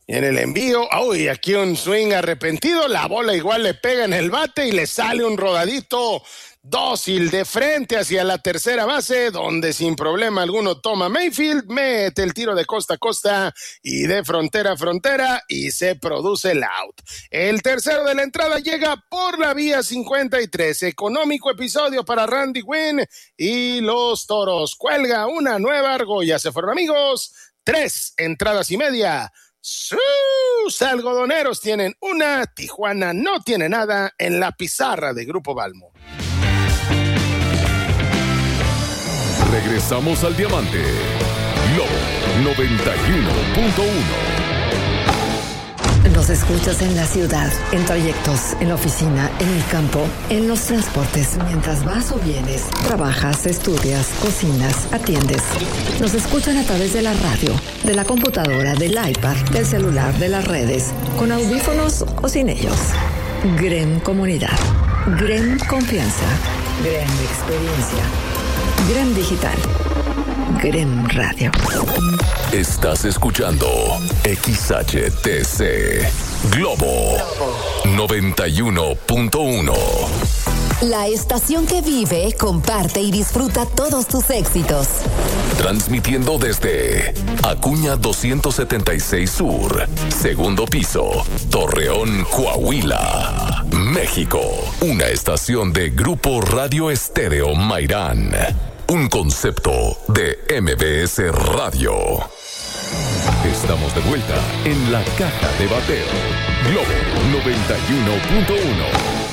Y en el envío, aquí un swing arrepentido, la bola igual le pega en el bate y le sale un rodadito dócil de frente hacia la tercera base, donde sin problema alguno toma Mayfield, mete el tiro de costa a costa y de frontera a frontera y se produce el out. El tercero de la entrada llega por la vía 53. Económico episodio para Randy Winn y los Toros. Cuelga una nueva argolla. Se fueron, amigos. 3 entradas y media. Sus algodoneros tienen una, Tijuana no tiene nada en la pizarra de Grupo Balmo. Regresamos al Diamante. Globo 91.1. Nos escuchas en la ciudad, en trayectos, en la oficina, en el campo, en los transportes, mientras vas o vienes, trabajas, estudias, cocinas, atiendes. Nos escuchan a través de la radio, de la computadora, del iPad, del celular, de las redes, con audífonos o sin ellos. GREM Comunidad, GREM Confianza, GREM Experiencia, GREM Digital, GREM Radio. Estás escuchando XHTC Globo 91.1. La estación que vive, comparte y disfruta todos tus éxitos. Transmitiendo desde Acuña 276 Sur, segundo piso, Torreón, Coahuila, México. Una estación de Grupo Radio Estéreo Mairán. Un concepto de MBS Radio. Estamos de vuelta en la caja de bateo. Globo 91.1.